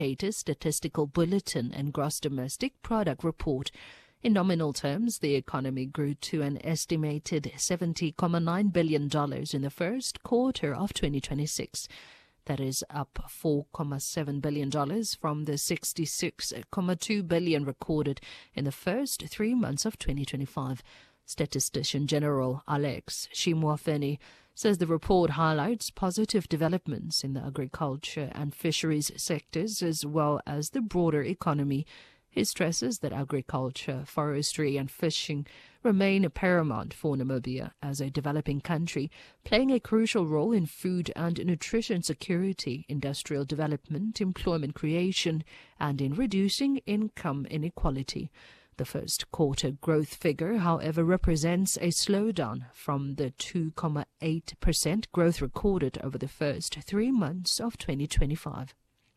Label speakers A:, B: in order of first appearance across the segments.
A: latest statistical bulletin and gross domestic product report. In nominal terms, the economy grew to an estimated $70.9 billion in the first quarter of 2026. That is up $4.7 billion from the $66.2 billion recorded in the first 3 months of 2025. Statistician General Alex Shimwafeni says the report highlights positive developments in the agriculture and fisheries sectors as well as the broader economy. He stresses that agriculture, forestry and fishing remain paramount for Namibia as a developing country, playing a crucial role in food and nutrition security, industrial development, employment creation, and in reducing income inequality. The first quarter growth figure, however, represents a slowdown from the 2.8% growth recorded over the first 3 months of 2025.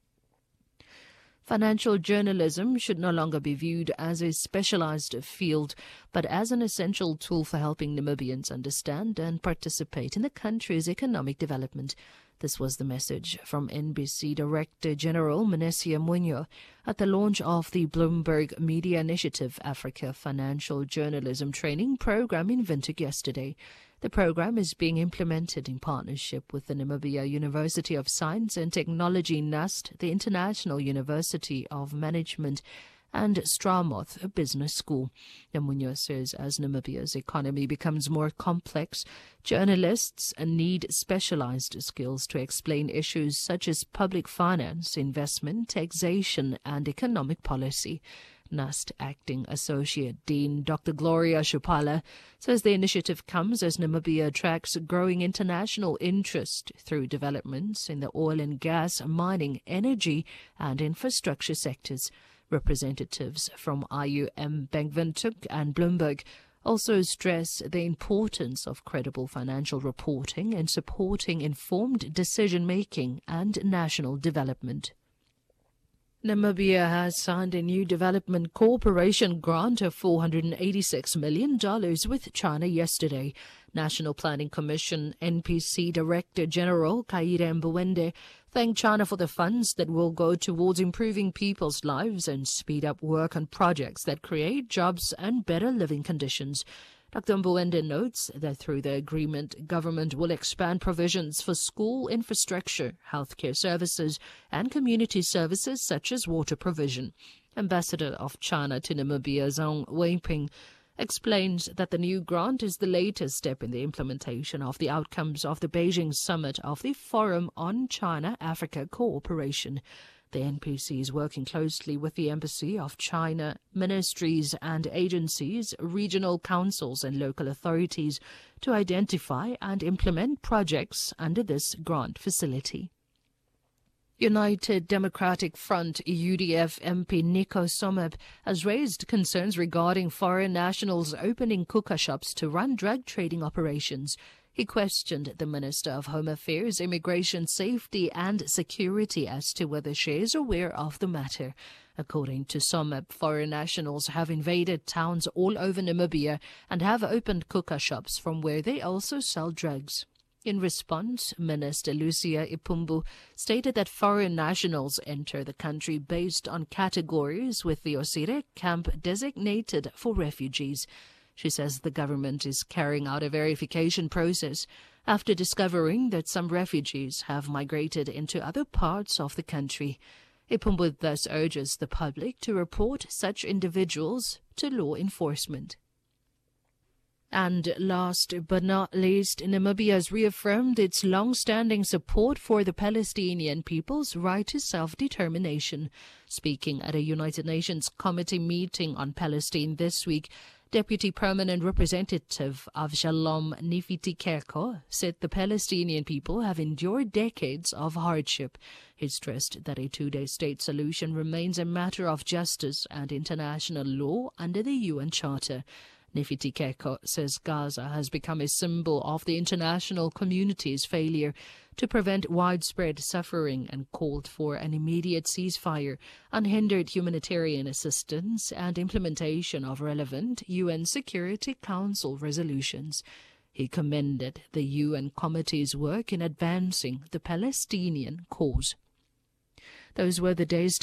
A: Financial journalism should no longer be viewed as a specialized field, but as an essential tool for helping Namibians understand and participate in the country's economic development. This was the message from NBC Director General Manasseh Munya at the launch of the Bloomberg Media Initiative Africa Financial Journalism Training Program in Windhoek yesterday. The program is being implemented in partnership with the Namibia University of Science and Technology NUST, the International University of Management, and Stramoth Business School. Namunya says as Namibia's economy becomes more complex, journalists need specialized skills to explain issues such as public finance, investment, taxation, and economic policy. NUST Acting Associate Dean Dr. Gloria Shupala says the initiative comes as Namibia attracts growing international interest through developments in the oil and gas, mining, energy, and infrastructure sectors. Representatives from IUM, Bank Windhoek, and Bloomberg also stress the importance of credible financial reporting and supporting informed decision-making and national development. Namibia has signed a new development cooperation grant of $486 million with China yesterday. National Planning Commission NPC Director General Kaire Mbuwende thanked China for the funds that will go towards improving people's lives and speed up work on projects that create jobs and better living conditions. Dr. Mbuwende notes that through the agreement, government will expand provisions for school infrastructure, healthcare services, and community services such as water provision. Ambassador of China to Namibia, Zhang Weiping, explains that the new grant is the latest step in the implementation of the outcomes of the Beijing summit of the Forum on China-Africa Cooperation. The NPC is working closely with the Embassy of China, ministries and agencies, regional councils and local authorities to identify and implement projects under this grant facility. United Democratic Front UDF MP Nico Someb has raised concerns regarding foreign nationals opening hookah shops to run drug trading operations. He questioned the Minister of Home Affairs, Immigration, Safety and Security as to whether she is aware of the matter. According to Someb, foreign nationals have invaded towns all over Namibia and have opened hookah shops from where they also sell drugs. In response, Minister Lucia Ipumbu stated that foreign nationals enter the country based on categories with the Osire camp designated for refugees. She says the government is carrying out a verification process after discovering that some refugees have migrated into other parts of the country. Ipumbu thus urges the public to report such individuals to law enforcement. And last but not least, Namibia has reaffirmed its long-standing support for the Palestinian people's right to self-determination. Speaking at a United Nations Committee meeting on Palestine this week, Deputy Permanent Representative Avshalom Nefitikeko said the Palestinian people have endured decades of hardship. He stressed that a two-day state solution remains a matter of justice and international law under the UN Charter. Nefitikeko says Gaza has become a symbol of the international community's failure to prevent widespread suffering and called for an immediate ceasefire, unhindered humanitarian assistance, and implementation of relevant UN Security Council resolutions. He commended the UN Committee's work in advancing the Palestinian cause. Those were the day's